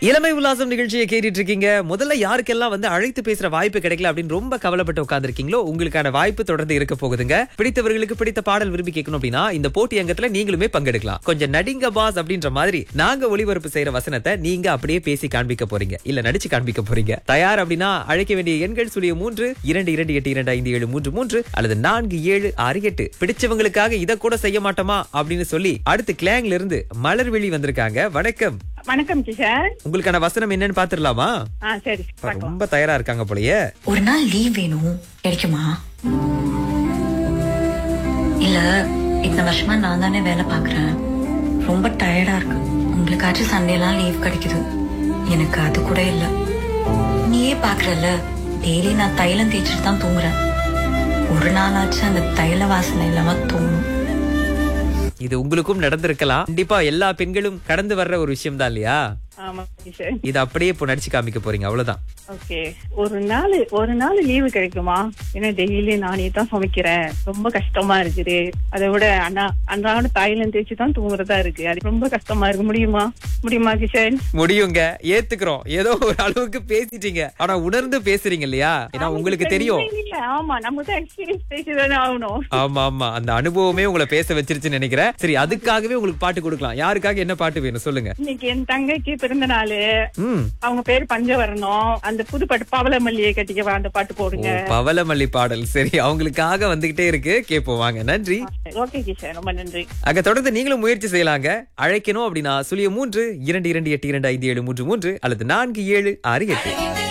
இளமை உல்லாசம் நிகழ்ச்சியை கேட்டுட்டு இருக்கீங்க. முதல்ல யாருக்கெல்லாம் அழைத்து பேசுற வாய்ப்பு கிடைக்கல அப்படின்னு ரொம்ப கவலைப்பட்டு உட்கார்ந்துருக்கீங்களோ, உங்களுக்கான வாய்ப்பு தொடர்ந்து இருக்க போகுதுங்க. பிடித்தவர்களுக்கு பிடித்த பாடல் விரும்பி கேட்கணும் அப்படின்னா இந்த போட்டி அங்கத்துல நீங்களுமே பங்கெடுக்கலாம். கொஞ்சம் நடிங்க பாஸ் அப்படின்ற மாதிரி நாங்க ஒளிபரப்பு செய்யற வசனத்தை நீங்க அப்படியே பேசி காண்பிக்க போறீங்க, இல்ல நடிச்சு காண்பிக்க போறீங்க. தயார் அப்படின்னா அழைக்க வேண்டிய எண்கள் 03 அல்லது 4768. பிடிச்சவங்களுக்காக இத கூட செய்ய மாட்டோமா அப்படின்னு சொல்லி அடுத்து கிளாங்ல இருந்து மலர்விழி வந்திருக்காங்க. வணக்கம். வணக்கம் கிஷன். உங்களுக்கான வசனம் என்னன்னு பாத்துடலாமா? சரி, ரொம்ப தயாரா இருக்காங்க போலயே. ஒரு நாள் லீவ் வேணும், கிடைக்குமா? இல்ல இத்தனை வருஷமா நான் தானே வேலை பாக்குறேன், ரொம்ப டயர்டா இருக்கு. உங்களுக்காச்சும் சண்டே எல்லாம் லீவ் கிடைக்குது, எனக்கு அது கூட இல்ல. நீயே பாக்குறல்ல, டெய்லி நான் தைலம் தேய்ச்சிட்டு தான் தூங்குறேன். ஒரு நாளாச்சும் அந்த தைல வாசனை இல்லாம தூங்கும். இது உங்களுக்கும் நடந்திருக்கலாம். கண்டிப்பா எல்லா பெண்களும் கடந்து வர்ற ஒரு விஷயம் தான் இல்லையா? ஆமா கிஷன். இது அப்படியே இப்போ நடிச்சு காமிக்க போறீங்க, அவ்வளவுதான். ஓகே, ஒரு நாள் லீவு கிடைக்குமா? ஏன்னா டெய்லி நானே தான் சமைக்கிறேன், ரொம்ப கஷ்டமா இருக்குது. அதை விட அன்றாட தைலம் தேய்ச்சி தான் தூங்குறதா இருக்கு, அது ரொம்ப கஷ்டமா இருக்கு. முடியுமா கிஷன்? முடியுங்க, ஏத்துக்கிறோம். ஏதோ ஒரு அளவுக்கு பேசிட்டீங்க, ஆனா உணர்ந்து பேசுறீங்க இல்லையா? ஏன்னா உங்களுக்கு தெரியும். ஆமா, நமக்கு தான் எக்ஸ்பீரியன்ஸ் பேசிதானே ஆகணும். ஆமா, அந்த அனுபவமே உங்களை பேச வச்சிருச்சுன்னு நினைக்கிறேன். சரி, அதுக்காகவே உங்களுக்கு பாட்டு கொடுக்கலாம். யாருக்காக என்ன பாட்டு வேணும் சொல்லுங்க. இன்னைக்கு என் தங்கைக்கு பிறந்த நாளு, அவங்க பேரு பஞ்சவரணம். அந்த புது பாட்டு பவளமல்லியை கட்டிக்க, அந்த பாட்டு போடுங்க. பவளமல்லி பாடல். சரி, அவங்களுக்காக வந்துகிட்டே இருக்கு, கேட்போம் வாங்க. நன்றி. ஓகே கிஷன், ரொம்ப நன்றி. அங்க தொடர்ந்து நீங்களும் முயற்சி செய்யலாங்க. அழைக்கணும் அப்படின்னா 03 228 2573 அல்லது 4768.